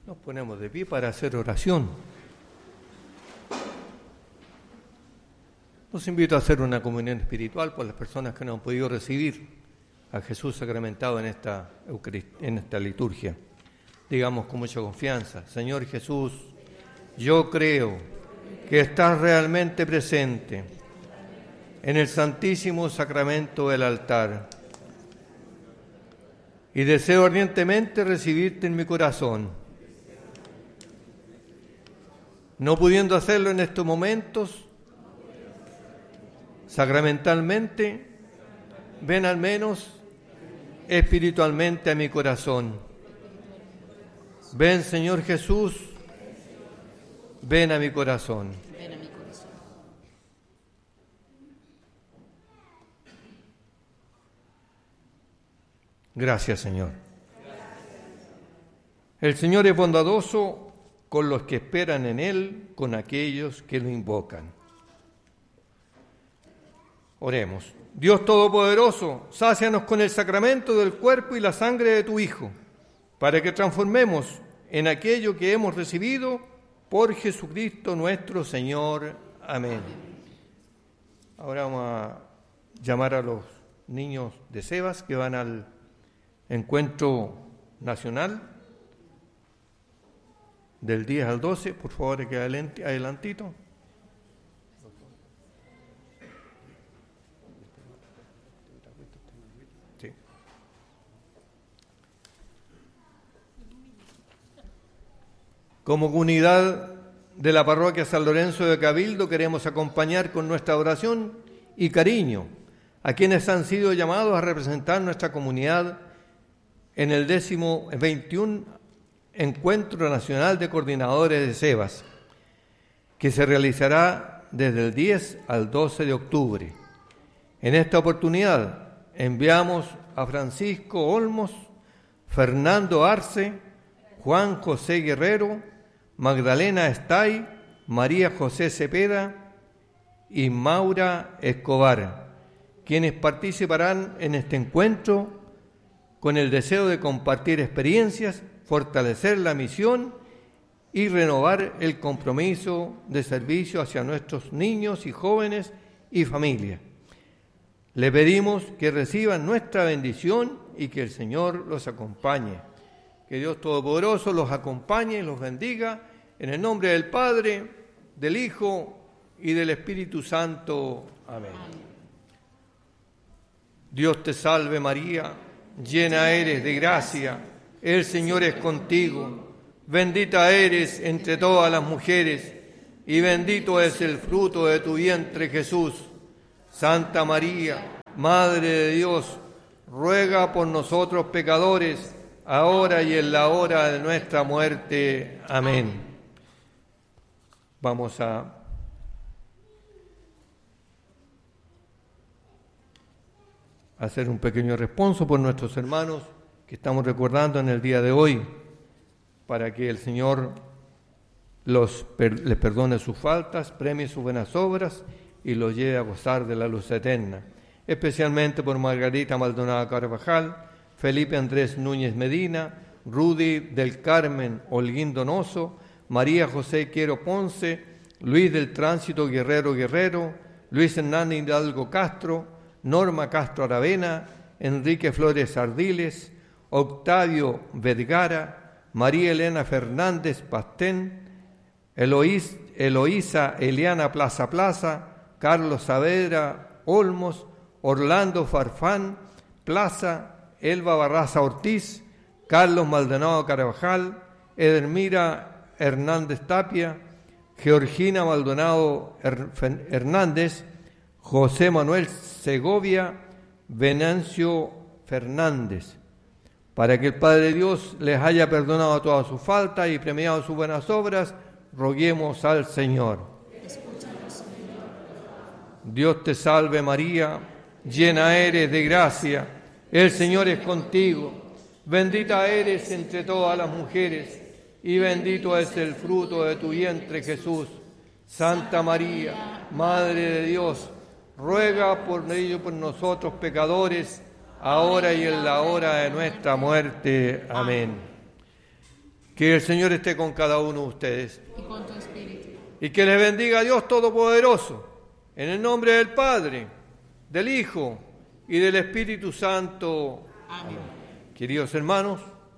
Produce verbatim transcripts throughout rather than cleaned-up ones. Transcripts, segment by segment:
Nos ponemos de pie para hacer oración. Los invito a hacer una comunión espiritual por las personas que no han podido recibir a Jesús sacramentado en esta, en esta liturgia. Digamos con mucha confianza: Señor Jesús, yo creo que estás realmente presente en el santísimo sacramento del altar y deseo ardientemente recibirte en mi corazón. No pudiendo hacerlo en estos momentos, sacramentalmente, ven al menos espiritualmente a mi corazón. Ven, Señor Jesús, ven a mi corazón. Ven a mi corazón. Gracias, Señor. El Señor es bondadoso con los que esperan en Él, con aquellos que lo invocan. Oremos. Dios Todopoderoso, sácianos con el sacramento del cuerpo y la sangre de tu Hijo, para que transformemos en aquello que hemos recibido por Jesucristo nuestro Señor. Amén. Ahora vamos a llamar a los niños de Sebas que van al encuentro nacional del diez al doce. Por favor, que adelantito. Sí. Como comunidad de la parroquia San Lorenzo de Cabildo queremos acompañar con nuestra oración y cariño a quienes han sido llamados a representar nuestra comunidad en el décimo veintiuno Encuentro Nacional de Coordinadores de Sebas, que se realizará desde el diez al doce de octubre. En esta oportunidad enviamos a Francisco Olmos, Fernando Arce, Juan José Guerrero, Magdalena Estay, María José Cepeda y Maura Escobar, quienes participarán en este encuentro con el deseo de compartir experiencias, fortalecer la misión y renovar el compromiso de servicio hacia nuestros niños y jóvenes y familia. Le pedimos que reciban nuestra bendición y que el Señor los acompañe. Que Dios Todopoderoso los acompañe y los bendiga en el nombre del Padre, del Hijo y del Espíritu Santo. Amén. Dios te salve María, llena eres de gracia, el Señor es contigo, bendita eres entre todas las mujeres, y bendito es el fruto de tu vientre, Jesús. Santa María, Madre de Dios, ruega por nosotros pecadores, ahora y en la hora de nuestra muerte. Amén. Vamos a hacer un pequeño responso por nuestros hermanos que estamos recordando en el día de hoy, para que el Señor los, per, les perdone sus faltas, premie sus buenas obras y los lleve a gozar de la luz eterna. Especialmente por Margarita Maldonado Carvajal, Felipe Andrés Núñez Medina, Rudy del Carmen Holguín Donoso, María José Quiero Ponce, Luis del Tránsito Guerrero Guerrero, Luis Hernández Hidalgo Castro, Norma Castro Aravena, Enrique Flores Ardiles, Octavio Vergara, María Elena Fernández Pastén, Eloís, Eloísa Eliana Plaza Plaza, Carlos Saavedra Olmos, Orlando Farfán Plaza, Elba Barraza Ortiz, Carlos Maldonado Carvajal, Edelmira Hernández Tapia, Georgina Maldonado Hernández, José Manuel Segovia, Venancio Fernández, para que el Padre Dios les haya perdonado todas sus faltas y premiado sus buenas obras, roguemos al Señor. Dios te salve María, llena eres de gracia, el Señor es contigo, bendita eres entre todas las mujeres, y bendito es el fruto de tu vientre, Jesús. Santa María, Madre de Dios, ruega por ello por nosotros pecadores, ahora y en la hora de nuestra muerte. Amén. Que el Señor esté con cada uno de ustedes. Y con tu espíritu. Y que les bendiga Dios Todopoderoso, en el nombre del Padre, del Hijo y del Espíritu Santo. Amén. Queridos hermanos,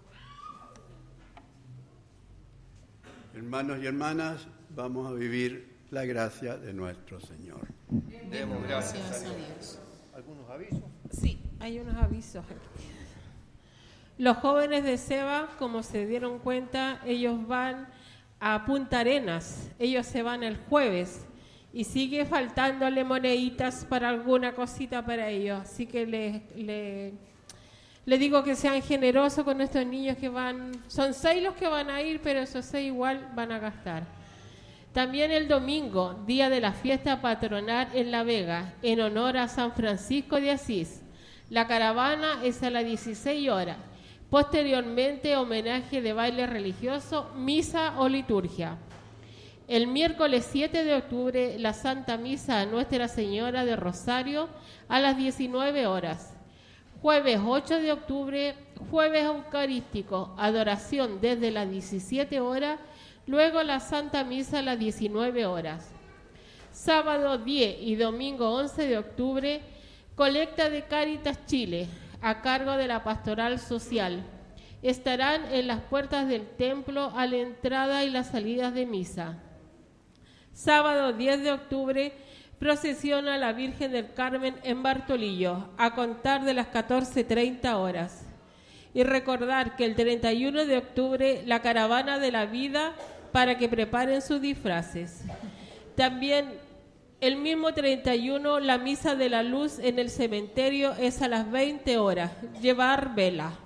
hermanos y hermanas, vamos a vivir la gracia de nuestro Señor. demos gracias Gracias a a Dios. Dios. ¿Algunos avisos? Sí, hay unos avisos aquí. Los jóvenes de Seba, como se dieron cuenta, ellos van a Punta Arenas. Ellos se van el jueves y sigue faltándole moneditas para alguna cosita para ellos. Así que les le, le digo que sean generosos con estos niños que van. Son seis los que van a ir, pero esos seis igual van a gastar. También el domingo, día de la fiesta patronal en La Vega, en honor a San Francisco de Asís. La caravana es a las dieciséis horas. Posteriormente, homenaje de baile religioso, misa o liturgia. El miércoles siete de octubre, la Santa Misa a Nuestra Señora de Rosario a las diecinueve horas. Jueves ocho de octubre, jueves eucarístico, adoración desde las diecisiete horas, luego la Santa Misa a las diecinueve horas. Sábado diez y domingo once de octubre, colecta de Cáritas Chile, a cargo de la Pastoral Social. Estarán en las puertas del templo a la entrada y las salidas de misa. Sábado diez de octubre, procesiona la Virgen del Carmen en Bartolillo, a contar de las catorce treinta horas. Y recordar que el treinta y uno de octubre, la Caravana de la Vida, para que preparen sus disfraces. También el mismo treinta y uno, la Misa de la Luz en el cementerio es a las veinte horas. Llevar vela.